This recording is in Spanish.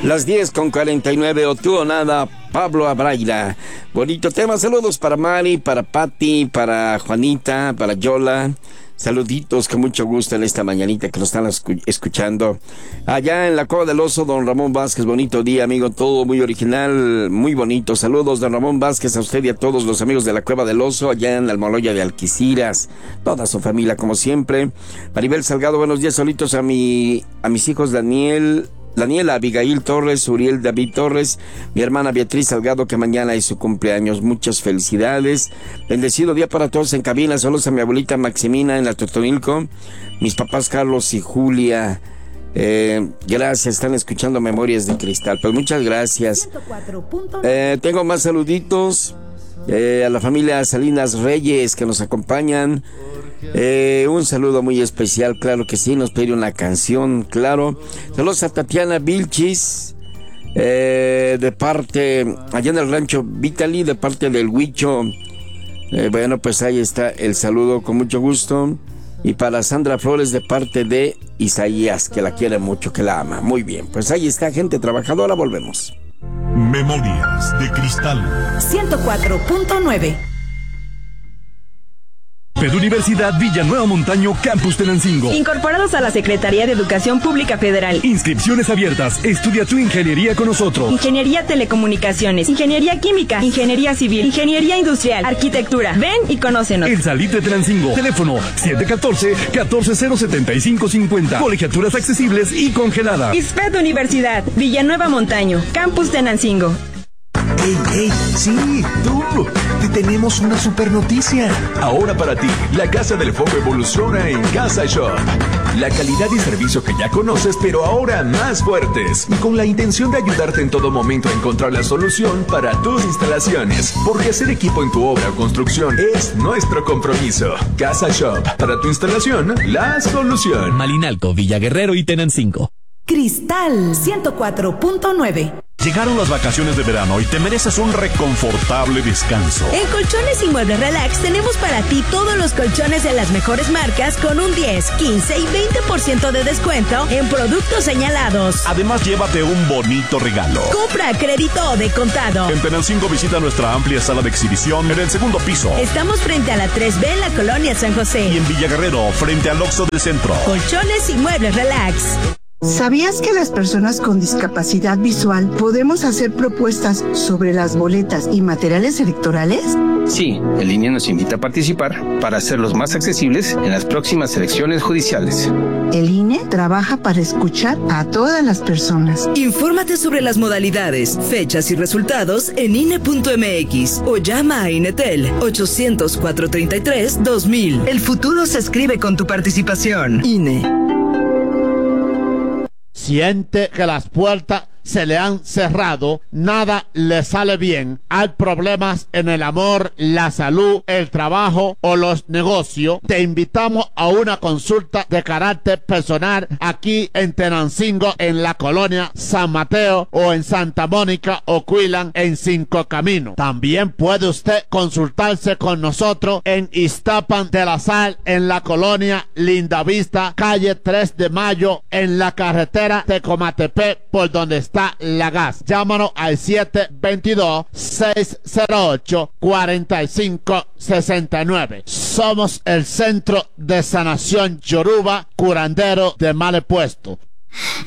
Las 10:49, o tú o nada, Pablo Abraira. Bonito tema. Saludos para Mari, para Patti, para Juanita, para Yola. Saluditos con mucho gusto en esta mañanita que nos están escuchando. Allá en la Cueva del Oso, don Ramón Vázquez. Bonito día, amigo. Todo muy original, muy bonito. Saludos, don Ramón Vázquez, a usted y a todos los amigos de la Cueva del Oso, allá en Almoloya de Alquiciras. Toda su familia, como siempre. Maribel Salgado, buenos días. Solitos a mis hijos Daniela Abigail Torres, Uriel David Torres, mi hermana Beatriz Salgado, que mañana es su cumpleaños. Muchas felicidades. Bendecido día para todos en cabina. Saludos a mi abuelita Maximina en la Totonilco, mis papás Carlos y Julia. Gracias, están escuchando Memorias de Cristal. Pues muchas gracias. Tengo más saluditos a la familia Salinas Reyes que nos acompañan. Un saludo muy especial, claro que sí, nos pide una canción, claro. Saludos a Tatiana Vilchis, de parte, allá en el rancho Vitali, de parte del Huicho. Bueno, pues ahí está el saludo, con mucho gusto. Y para Sandra Flores, de parte de Isaías, que la quiere mucho, que la ama. Muy bien, pues ahí está, gente trabajadora, volvemos. Memorias de Cristal 104.9. Universidad Villanueva Montaño, Campus Tenancingo. Incorporados a la Secretaría de Educación Pública Federal. Inscripciones abiertas. Estudia tu ingeniería con nosotros. Ingeniería Telecomunicaciones, Ingeniería Química, Ingeniería Civil, Ingeniería Industrial, Arquitectura. Ven y conócenos. El Salitre Tenancingo. Teléfono 714-140-7550. Colegiaturas accesibles y congeladas. ISPED Universidad Villanueva Montaño, Campus Tenancingo. ¡Ey! Sí, tú. Te tenemos una super noticia. Ahora para ti, la Casa del Foco evoluciona en Casa Shop. La calidad y servicio que ya conoces, pero ahora más fuertes. Y con la intención de ayudarte en todo momento a encontrar la solución para tus instalaciones. Porque hacer equipo en tu obra o construcción es nuestro compromiso. Casa Shop. Para tu instalación, la solución. Malinalco, Villaguerrero y Tenancingo. Cristal 104.9. Llegaron las vacaciones de verano y te mereces un reconfortable descanso. En Colchones y Muebles Relax tenemos para ti todos los colchones de las mejores marcas con un 10, 15 y 20% de descuento en productos señalados. Además, llévate un bonito regalo. Compra a crédito o de contado. En Tenancingo visita nuestra amplia sala de exhibición en el segundo piso. Estamos frente a la 3B en la colonia San José. Y en Villaguerrero, frente al Oxxo del centro. Colchones y Muebles Relax. ¿Sabías que las personas con discapacidad visual podemos hacer propuestas sobre las boletas y materiales electorales? Sí, el INE nos invita a participar para hacerlos más accesibles en las próximas elecciones judiciales. El INE trabaja para escuchar a todas las personas. Infórmate sobre las modalidades, fechas y resultados en INE.mx o llama a INETEL 800-433-2000. El futuro se escribe con tu participación. INE. Siente que las puertas se le han cerrado, nada le sale bien, hay problemas en el amor, la salud, el trabajo o los negocios, te invitamos a una consulta de carácter personal aquí en Tenancingo, en la colonia San Mateo, o en Santa Mónica o Cuilan en Cinco Caminos. También puede usted consultarse con nosotros en Iztapan de la Sal, en la colonia Lindavista, calle 3 de Mayo, en la carretera Tecomatepe, por donde está la gas. Llámanos al 722-608-4569. Somos el Centro de Sanación Yoruba, curandero de mal puesto.